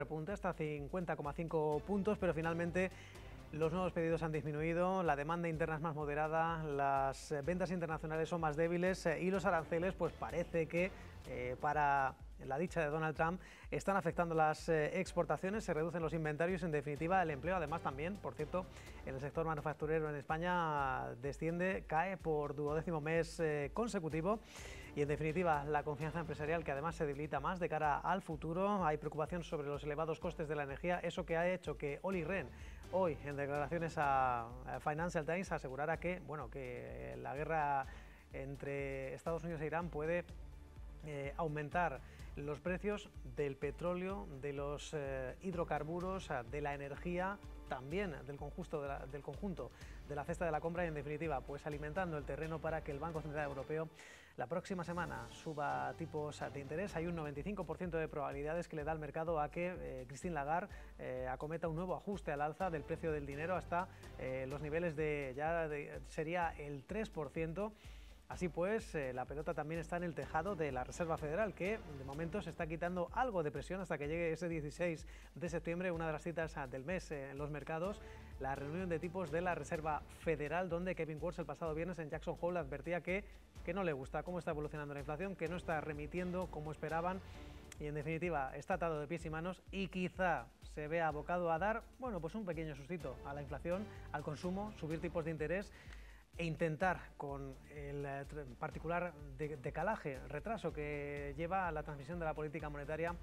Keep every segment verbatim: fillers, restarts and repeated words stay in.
repunte hasta cincuenta coma cinco puntos, pero finalmente los nuevos pedidos han disminuido, la demanda interna es más moderada, las ventas internacionales son más débiles y los aranceles, pues parece que eh, para la dicha de Donald Trump están afectando las eh, exportaciones, se reducen los inventarios, en definitiva el empleo. Además también, por cierto, en el sector manufacturero en España desciende, cae por duodécimo mes eh, consecutivo. Y en definitiva, la confianza empresarial, que además se debilita más de cara al futuro. Hay preocupación sobre los elevados costes de la energía, eso que ha hecho que Olli Rehn hoy en declaraciones a Financial Times asegurara que, bueno, que la guerra entre Estados Unidos e Irán puede eh, aumentar los precios del petróleo, de los eh, hidrocarburos, de la energía, también del conjunto de, la, del conjunto de la cesta de la compra y, en definitiva, pues alimentando el terreno para que el Banco Central Europeo la próxima semana suba tipos de interés. Hay un noventa y cinco por ciento de probabilidades que le da al mercado a que eh, Christine Lagarde eh, acometa un nuevo ajuste al alza del precio del dinero hasta eh, los niveles de, ya de, sería el tres por ciento. Así pues, eh, la pelota también está en el tejado de la Reserva Federal, que de momento se está quitando algo de presión hasta que llegue ese dieciséis de septiembre, una de las citas del mes eh, en los mercados, la reunión de tipos de la Reserva Federal, donde Kevin Warsh el pasado viernes en Jackson Hole advertía que, que no le gusta cómo está evolucionando la inflación, que no está remitiendo como esperaban y, en definitiva, está atado de pies y manos y quizá se vea abocado a dar, bueno, pues un pequeño sustito a la inflación, al consumo, subir tipos de interés e intentar, con el particular decalaje, retraso que lleva a la transmisión de la política monetaria,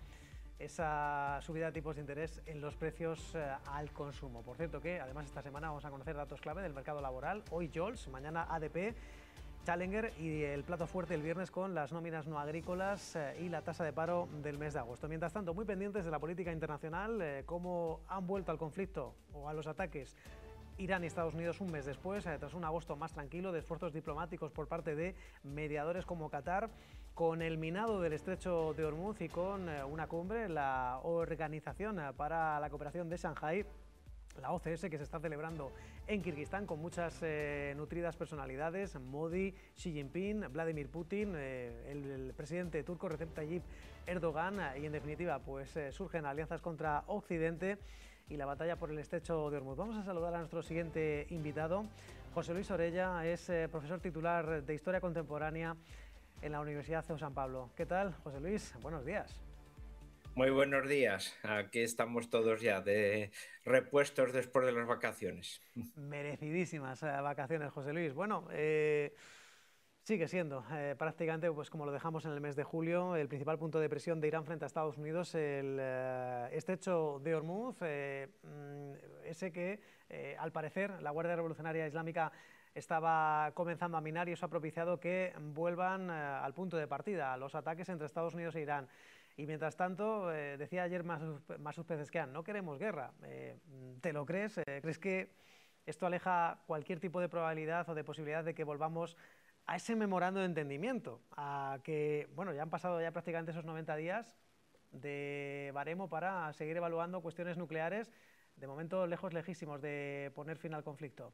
esa subida de tipos de interés en los precios eh, al consumo. Por cierto que, además, esta semana vamos a conocer datos clave del mercado laboral. Hoy Jols, mañana A D P, Challenger y el plato fuerte el viernes con las nóminas no agrícolas eh, y la tasa de paro del mes de agosto. Mientras tanto, muy pendientes de la política internacional, eh, cómo han vuelto al conflicto o a los ataques Irán y Estados Unidos un mes después, eh, tras un agosto más tranquilo de esfuerzos diplomáticos por parte de mediadores como Qatar, con el minado del estrecho de Hormuz y con eh, una cumbre, la Organización para la Cooperación de Shanghái, la O C S, que se está celebrando en Kirguistán con muchas eh, nutridas personalidades, Modi, Xi Jinping, Vladimir Putin, eh, el, el presidente turco Recep Tayyip Erdogan y, en definitiva, pues eh, surgen alianzas contra Occidente y la batalla por el estrecho de Hormuz. Vamos a saludar a nuestro siguiente invitado. José Luis Orella es eh, profesor titular de Historia Contemporánea en la Universidad C E U San Pablo. ¿Qué tal, José Luis? Buenos días. Muy buenos días. Aquí estamos todos ya de repuestos después de las vacaciones. Merecidísimas eh, vacaciones, José Luis. Bueno, eh, sigue siendo eh, prácticamente, pues como lo dejamos en el mes de julio, el principal punto de presión de Irán frente a Estados Unidos, el eh, estrecho de Hormuz, eh, ese que eh, al parecer la Guardia Revolucionaria Islámica estaba comenzando a minar, y eso ha propiciado que vuelvan eh, al punto de partida, a los ataques entre Estados Unidos e Irán. Y mientras tanto, eh, decía ayer Masud Pezeshkian, no queremos guerra. Eh, ¿Te lo crees? Eh, ¿Crees que esto aleja cualquier tipo de probabilidad o de posibilidad de que volvamos a ese memorando de entendimiento? A que, bueno, ya han pasado ya prácticamente esos noventa días de baremo para seguir evaluando cuestiones nucleares, de momento lejos lejísimos de poner fin al conflicto.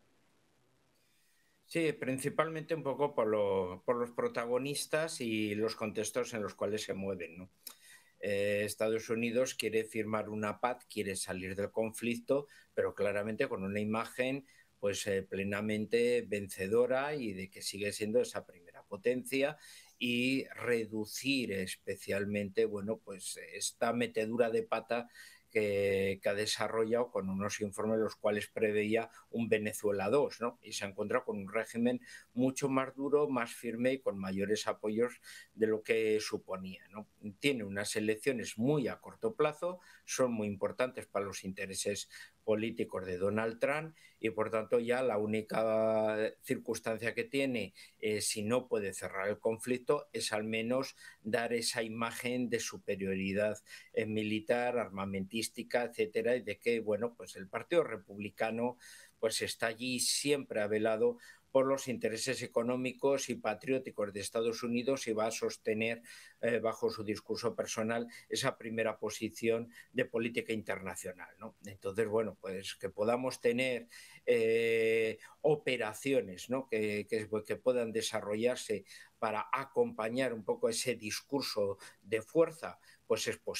Sí, principalmente un poco por, lo, por los protagonistas y los contextos en los cuales se mueven, ¿no? Eh, Estados Unidos quiere firmar una paz, quiere salir del conflicto, pero claramente con una imagen pues eh, plenamente vencedora y de que sigue siendo esa primera potencia, y reducir especialmente, bueno, pues esta metedura de pata que, que ha desarrollado con unos informes los cuales preveía un Venezuela dos, ¿no? Y se ha encontrado con un régimen mucho más duro, más firme y con mayores apoyos de lo que suponía, ¿no? Tiene unas elecciones muy a corto plazo, son muy importantes para los intereses políticos de Donald Trump y, por tanto, ya la única circunstancia que tiene, eh, si no puede cerrar el conflicto, es al menos dar esa imagen de superioridad eh, militar, armamentística, etcétera, y de que, bueno, pues el Partido Republicano pues está allí, siempre ha velado por los intereses económicos y patrióticos de Estados Unidos y va a sostener eh, bajo su discurso personal esa primera posición de política internacional, ¿no? Entonces, bueno, pues que podamos tener eh, operaciones, ¿no? que, que, que puedan desarrollarse para acompañar un poco ese discurso de fuerza, pues es posible.